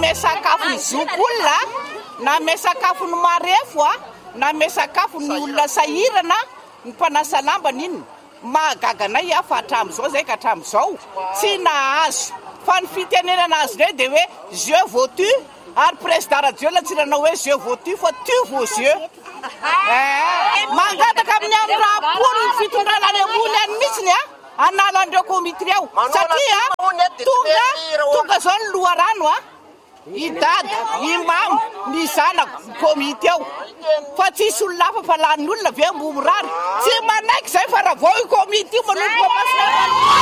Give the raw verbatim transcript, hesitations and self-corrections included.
mesakafo ny zokolona na mesakafo ny marefo a na mesakafo ny olona sahirana ny mpanasa lambana iny mahagaganay afa hatramin'izao zay ka hatramin'izao tsy nahazo fa ny fitenenana azy rey de hoe je vaux tu ary président radio latsiranao hoe je vaux tu fa tu vaux je mangataka amin'ny amin'ny rapolo ny fitondrana any ambony any mihitsiny a anala andreo komitry ao satria tonga tonga zao ny loharano a idady imamo ny zanako komity ao fa tsisy olona hafa fa lanin'olona ve mbomorary tsy manaiky zay fa raha vao i komity io manolotra